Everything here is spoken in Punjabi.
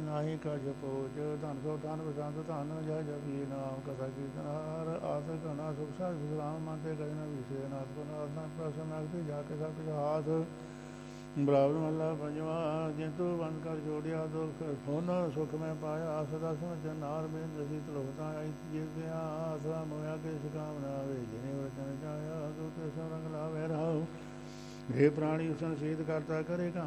ਨਾਹੀ ਕਛ ਪੋਚ ਧਨ ਸੋ ਧਨ ਬਸੰਤ ਧਨ ਜੈ ਜਪੀ ਨਾਮ ਕਥਾ ਕੀਰਤਨ ਹਰ ਆਸ ਘਣਾ ਸੁਖ ਸਾਧ ਵਿਸਰਾਮ ਮਨ ਤੇ ਕਰੇ ਨ ਵਿਸੇ ਨਾਥ ਕੋ ਨਾਥ ਪ੍ਰਸਨ ਅਗਤੀ ਜਾ ਕੇ ਸਭ ਕੁਝ ਹਾਥ ਬਰਾਬਰ ਮਹਲਾ ਪੰਜਵਾ ਜਿੰਤੂ ਬੰਦ ਕਰ ਜੋੜਿਆ ਦੁਖ ਹੋਨ ਸੁਖ ਮੈਂ ਪਾਇਆ ਸਦਾ ਸਮਝ ਨਾਰ ਬਿੰਦ ਸੀਤ ਲੋਕਤਾ ਆਈ ਜੇ ਗਿਆ ਆਸਾ ਮੋਇਆ ਕੇ ਕਾਮਨਾ ਵੇ ਜਿਨੇ ਵਚਨ ਚਾਇਆ ਤੂੰ ਤੇ ਰੰਗ ਲਾਵੇ ਰਾਉ हे प्राणी उसन सीध करता करे